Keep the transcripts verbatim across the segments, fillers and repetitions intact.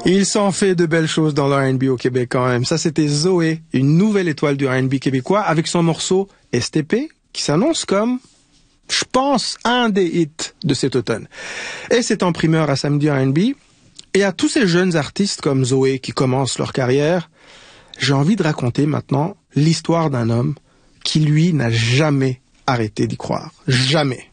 Il s'en fait de belles choses dans le R and B au Québec quand même. Ça, c'était Zoé, une nouvelle étoile du R and B québécois, avec son morceau S T P, qui s'annonce comme, je pense, un des hits de cet automne. Et c'est en primeur à Samedi R and B. Et à tous ces jeunes artistes comme Zoé qui commencent leur carrière, j'ai envie de raconter maintenant l'histoire d'un homme qui, lui, n'a jamais arrêté d'y croire. Jamais.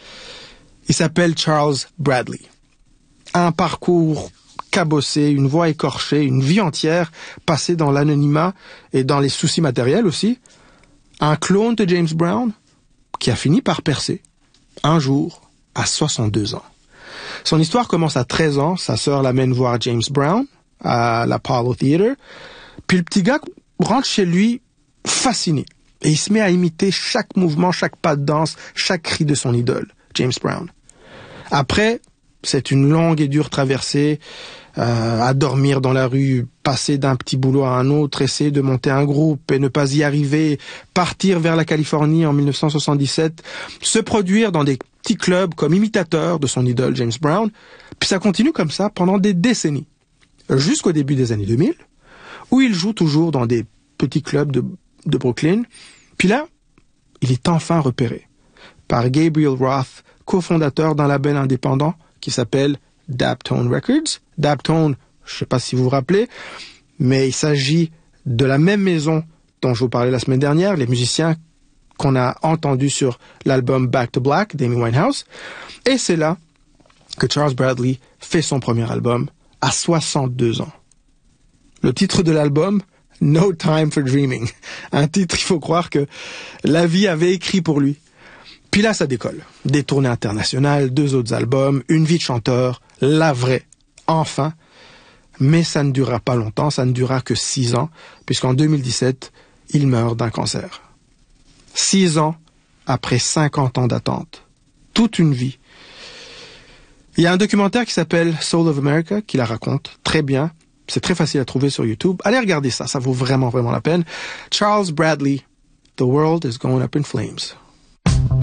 Il s'appelle Charles Bradley. Un parcours cabossé, une voix écorchée, une vie entière passée dans l'anonymat et dans les soucis matériels aussi. Un clone de James Brown qui a fini par percer, un jour, à soixante-deux ans. Son histoire commence à treize ans, sa sœur l'amène voir James Brown à l'Apollo Theater, puis le petit gars rentre chez lui fasciné, et il se met à imiter chaque mouvement, chaque pas de danse, chaque cri de son idole, James Brown. Après, c'est une longue et dure traversée, euh, à dormir dans la rue, passer d'un petit boulot à un autre, essayer de monter un groupe et ne pas y arriver, partir vers la Californie en dix-neuf cent soixante-dix-sept, se produire dans des petits clubs comme imitateur de son idole James Brown, puis ça continue comme ça pendant des décennies, jusqu'au début des années deux mille, où il joue toujours dans des petits clubs de, de Brooklyn. Puis là, il est enfin repéré par Gabriel Roth, cofondateur d'un label indépendant qui s'appelle Daptone Records. Daptone, je ne sais pas si vous vous rappelez, mais il s'agit de la même maison dont je vous parlais la semaine dernière, les musiciens qu'on a entendus sur l'album Back to Black d'Amy Winehouse. Et c'est là que Charles Bradley fait son premier album à soixante-deux ans. Le titre de l'album, No Time for Dreaming. Un titre, il faut croire que la vie avait écrit pour lui. Puis là, ça décolle. Des tournées internationales, deux autres albums, une vie de chanteur, la vraie, enfin. Mais ça ne durera pas longtemps, ça ne durera que six ans, puisqu'en deux mille dix-sept, il meurt d'un cancer. Six ans après cinquante ans d'attente. Toute une vie. Il y a un documentaire qui s'appelle Soul of America, qui la raconte très bien. C'est très facile à trouver sur YouTube. Allez regarder ça, ça vaut vraiment, vraiment la peine. Charles Bradley, The World is Going Up in Flames.